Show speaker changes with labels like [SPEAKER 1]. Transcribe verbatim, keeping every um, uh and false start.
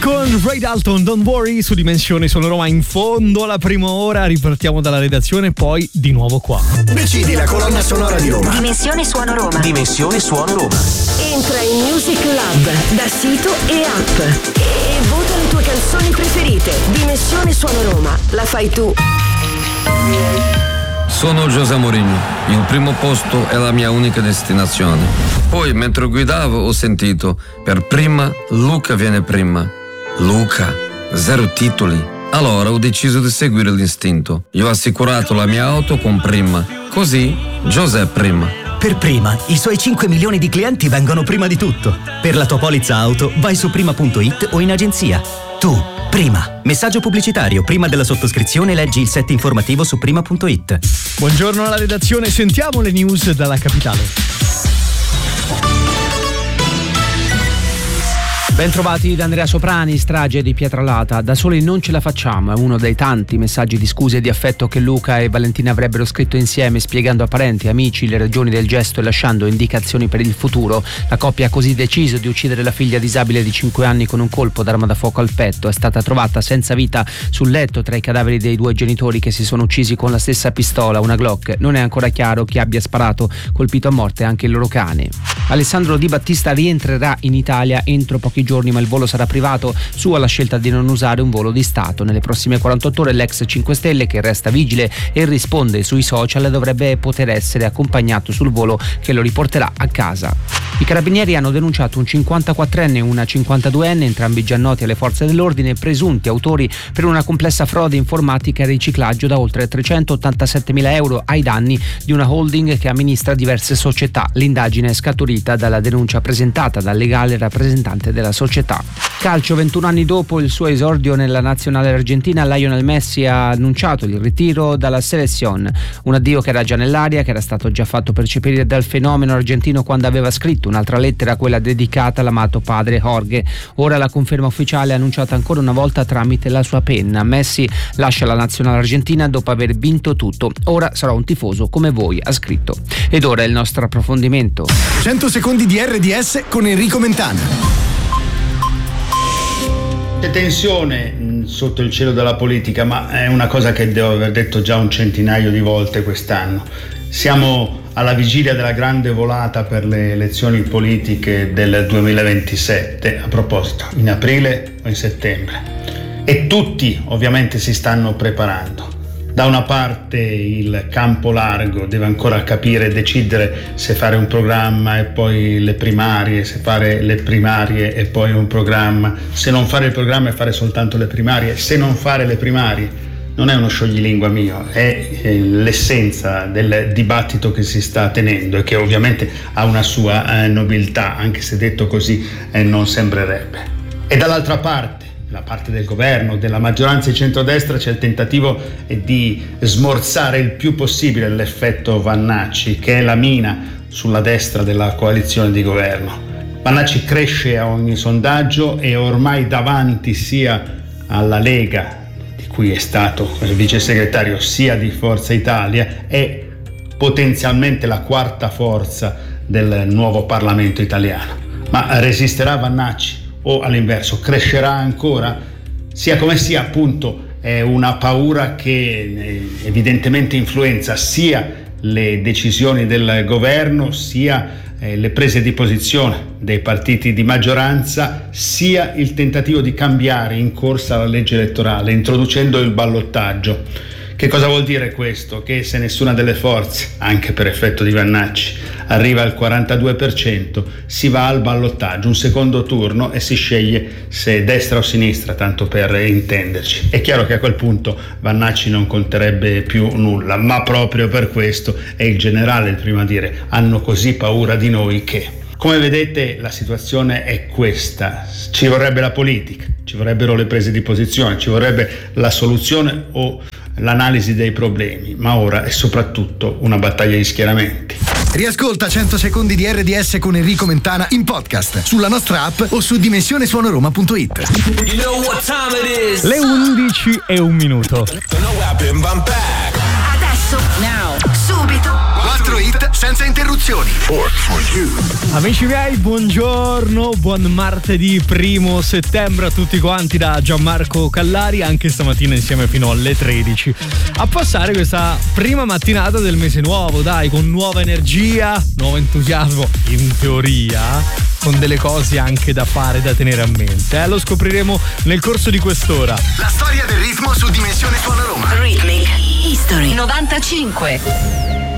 [SPEAKER 1] Con Ray Dalton, Don't Worry, su Dimensione Suono Roma. In fondo alla prima ora, ripartiamo dalla redazione, poi di nuovo qua.
[SPEAKER 2] Decidi la colonna sonora di Roma.
[SPEAKER 3] Dimensione Suono Roma.
[SPEAKER 2] Dimensione Suono Roma.
[SPEAKER 3] Entra in Music Lab da sito e app e vota le tue canzoni preferite. Dimensione Suono Roma, la fai tu.
[SPEAKER 4] Sono José Mourinho, il primo posto è la mia unica destinazione. Poi, mentre guidavo, ho sentito, per prima, Luca viene prima. Luca, zero titoli. Allora ho deciso di seguire l'istinto. Io ho assicurato la mia auto con Prima. Così, José prima.
[SPEAKER 5] Per Prima, i suoi cinque milioni di clienti vengono prima di tutto. Per la tua polizza auto, vai su prima punto it o in agenzia. Tu, Prima. Messaggio pubblicitario. Prima della sottoscrizione leggi il set informativo su prima punto it.
[SPEAKER 1] Buongiorno alla redazione, sentiamo le news dalla capitale.
[SPEAKER 6] Bentrovati da Andrea Soprani. Strage di Pietralata. Da soli non ce la facciamo, è uno dei tanti messaggi di scuse e di affetto che Luca e Valentina avrebbero scritto insieme, spiegando a parenti e amici le ragioni del gesto e lasciando indicazioni per il futuro. La coppia ha così deciso di uccidere la figlia disabile di cinque anni con un colpo d'arma da fuoco al petto. È stata trovata senza vita sul letto tra i cadaveri dei due genitori che si sono uccisi con la stessa pistola, una Glock. Non è ancora chiaro chi abbia sparato, colpito a morte anche il loro cane. Alessandro Di Battista rientrerà in Italia entro pochi giorni, ma il volo sarà privato. Sua la scelta di non usare un volo di Stato. Nelle prossime quarantotto ore l'ex cinque Stelle, che resta vigile e risponde sui social, dovrebbe poter essere accompagnato sul volo che lo riporterà a casa. I carabinieri hanno denunciato un cinquantaquattrenne e una cinquantaduenne, entrambi già noti alle forze dell'ordine, presunti autori per una complessa frode informatica e riciclaggio da oltre trecentottantasettemila euro ai danni di una holding che amministra diverse società. L'indagine è scaturita dalla denuncia presentata dal legale rappresentante della società. Calcio, ventuno anni dopo il suo esordio nella nazionale argentina, Lionel Messi ha annunciato il ritiro dalla Selección, un addio che era già nell'aria, che era stato già fatto percepire dal fenomeno argentino quando aveva scritto un'altra lettera, quella dedicata all'amato padre Jorge. Ora la conferma ufficiale è annunciata ancora una volta tramite la sua penna. Messi lascia la nazionale argentina dopo aver vinto tutto. Ora sarò un tifoso come voi, ha scritto. Ed ora il nostro approfondimento.
[SPEAKER 2] cento secondi di R D S con Enrico Mentana.
[SPEAKER 7] C'è tensione sotto il cielo della politica, ma è una cosa che devo aver detto già un centinaio di volte quest'anno. Siamo alla vigilia della grande volata per le elezioni politiche del duemilaventisette, a proposito, in aprile o in settembre. E tutti ovviamente si stanno preparando. Da una parte il campo largo deve ancora capire e decidere se fare un programma e poi le primarie, se fare le primarie e poi un programma, se non fare il programma e fare soltanto le primarie, se non fare le primarie. Non è uno scioglilingua mio, è l'essenza del dibattito che si sta tenendo e che ovviamente ha una sua eh, nobiltà, anche se detto così eh, non sembrerebbe. E dall'altra parte, la parte del governo, della maggioranza di centrodestra, c'è il tentativo di smorzare il più possibile l'effetto Vannacci, che è la mina sulla destra della coalizione di governo. Vannacci cresce a ogni sondaggio e ormai davanti sia alla Lega, di cui è stato il vice segretario, sia di Forza Italia, è potenzialmente la quarta forza del nuovo Parlamento italiano. Ma resisterà Vannacci? O all'inverso, crescerà ancora? Sia come sia, appunto, è una paura che evidentemente influenza sia le decisioni del governo, sia eh, le prese di posizione dei partiti di maggioranza, sia il tentativo di cambiare in corsa la legge elettorale, introducendo il ballottaggio. Che cosa vuol dire questo? Che se nessuna delle forze, anche per effetto di Vannacci, arriva al quarantadue per cento, si va al ballottaggio, un secondo turno, e si sceglie se destra o sinistra, tanto per intenderci. È chiaro che a quel punto Vannacci non conterebbe più nulla, ma proprio per questo è il generale il primo a dire: hanno così paura di noi che... Come vedete, la situazione è questa. Ci vorrebbe la politica, ci vorrebbero le prese di posizione, ci vorrebbe la soluzione o l'analisi dei problemi, ma ora è soprattutto una battaglia di schieramenti.
[SPEAKER 2] Riascolta cento secondi di R D S con Enrico Mentana in podcast sulla nostra app o su dimensione suono roma punto it.
[SPEAKER 1] Le undici e un minuto.
[SPEAKER 3] Adesso, now, subito,
[SPEAKER 2] quattro hit senza interruzioni.
[SPEAKER 1] Amici miei, buongiorno, buon martedì primo settembre a tutti quanti da Gianmarco Callari, anche stamattina insieme fino alle tredici a passare questa prima mattinata del mese nuovo, dai, con nuova energia, nuovo entusiasmo, in teoria, con delle cose anche da fare, da tenere a mente, eh? Lo scopriremo nel corso di quest'ora.
[SPEAKER 2] La storia del ritmo su Dimensione Suono Roma.
[SPEAKER 3] Rhythmic History novantacinque.